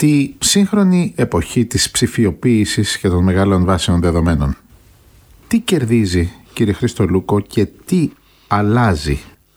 Στη σύγχρονη εποχή της ψηφιοποίησης και των μεγάλων βάσεων δεδομένων, τι κερδίζει, κύριε Χριστολούκο, και τι αλλάζει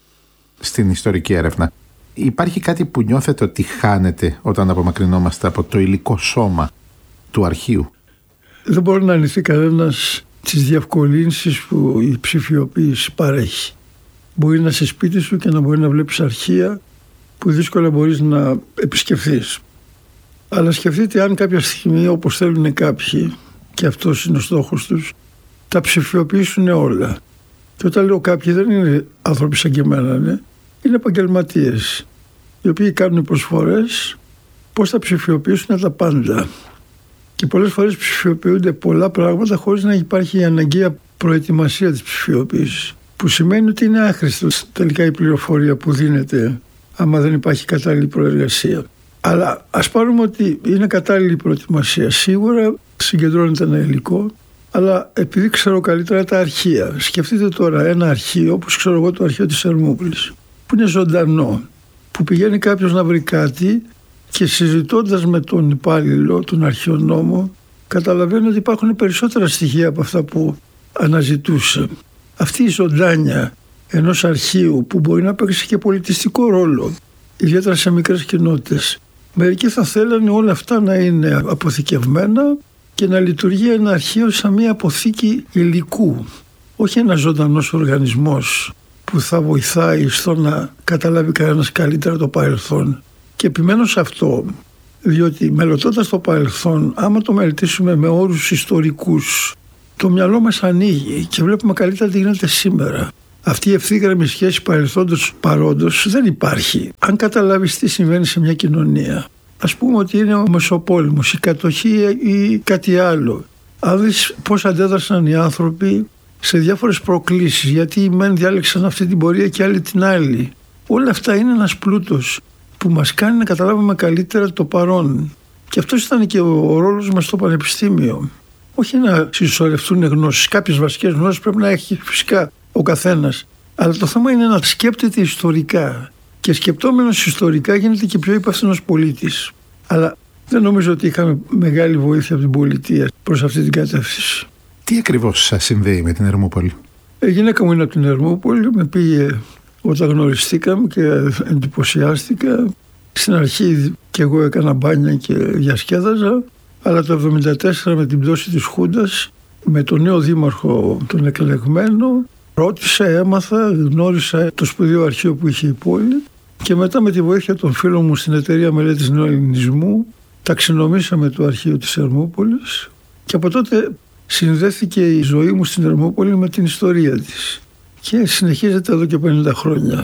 στην ιστορική έρευνα? Υπάρχει κάτι που νιώθετε ότι χάνεται όταν απομακρυνόμαστε από το υλικό σώμα του αρχείου? Δεν μπορεί να αρνηθεί κανένας τις διευκολύνσεις που η ψηφιοποίηση παρέχει. Μπορεί να είσαι σπίτι σου και να μπορεί να βλέπεις αρχεία που δύσκολα μπορείς να επισκεφθείς. Αλλά σκεφτείτε αν κάποια στιγμή, όπως θέλουν κάποιοι, και αυτός είναι ο στόχος τους, τα ψηφιοποιήσουν όλα. Και όταν λέω κάποιοι, δεν είναι άνθρωποι σαν και εμένα, ναι. Είναι επαγγελματίες, οι οποίοι κάνουν προσφορές πώς θα ψηφιοποιήσουν τα πάντα. Και πολλές φορές ψηφιοποιούνται πολλά πράγματα χωρίς να υπάρχει η αναγκαία προετοιμασία της ψηφιοποίησης. Που σημαίνει ότι είναι άχρηστο τελικά η πληροφορία που δίνεται άμα δεν υπάρχει κατάλληλη προεργασία. Αλλά ας πάρουμε ότι είναι κατάλληλη η προετοιμασία. Σίγουρα συγκεντρώνεται ένα υλικό, αλλά επειδή ξέρω καλύτερα τα αρχεία. Σκεφτείτε τώρα ένα αρχείο, όπως ξέρω εγώ το αρχείο της Ερμούπολης, που είναι ζωντανό, που πηγαίνει κάποιος να βρει κάτι και συζητώντας με τον υπάλληλο, τον αρχαιονόμο, καταλαβαίνει ότι υπάρχουν περισσότερα στοιχεία από αυτά που αναζητούσε. Αυτή η ζωντάνια ενός αρχείου που μπορεί να παίξει και πολιτιστικό ρόλο, ιδιαίτερα σε μικρές κοινότητες. Μερικοί θα θέλανε όλα αυτά να είναι αποθηκευμένα και να λειτουργεί ένα αρχείο σαν μια αποθήκη υλικού. Όχι ένας ζωντανός οργανισμός που θα βοηθάει στο να καταλάβει κανένας καλύτερα το παρελθόν. Και επιμένω σε αυτό, διότι μελετώντας το παρελθόν, άμα το μελετήσουμε με όρους ιστορικούς, το μυαλό μας ανοίγει και βλέπουμε καλύτερα τι γίνεται σήμερα. Αυτή η ευθύγραμμη σχέση παρελθόντος παρόντος δεν υπάρχει. Αν καταλάβεις τι συμβαίνει σε μια κοινωνία, ας πούμε ότι είναι ο Μεσοπόλεμος, η κατοχή ή κάτι άλλο. Αν δεις πώς αντέδρασαν οι άνθρωποι σε διάφορες προκλήσεις, γιατί οι μεν διάλεξαν αυτή την πορεία και άλλοι την άλλη. Όλα αυτά είναι ένας πλούτος που μας κάνει να καταλάβουμε καλύτερα το παρόν. Και αυτός ήταν και ο ρόλος μας στο πανεπιστήμιο. Όχι να συσσωρευτούν γνώσεις. Κάποιες βασικές γνώσεις πρέπει να έχει φυσικά ο καθένας. Αλλά το θέμα είναι να σκέπτεται ιστορικά. Και σκεπτόμενος ιστορικά γίνεται και πιο υπεύθυνος πολίτης. Αλλά δεν νομίζω ότι είχαμε μεγάλη βοήθεια από την πολιτεία προς αυτή την κατεύθυνση. Τι ακριβώς σας συνδέει με την Ερμούπολη? Η γυναίκα μου είναι από την Ερμούπολη. Με πήγε όταν γνωριστήκαμε και εντυπωσιάστηκα. Στην αρχή και εγώ έκανα μπάνια και διασκέδαζα. Αλλά το 1974 με την πτώση της Χούντας, με τον νέο δήμαρχο τον εκλεγμένο, ρώτησα, έμαθα, γνώρισα το σπουδαίο αρχείο που είχε η πόλη και μετά με τη βοήθεια των φίλων μου στην εταιρεία μελέτης νεοελληνισμού ταξινομήσαμε το αρχείο της Ερμούπολης και από τότε συνδέθηκε η ζωή μου στην Ερμούπολη με την ιστορία της και συνεχίζεται εδώ και 50 χρόνια.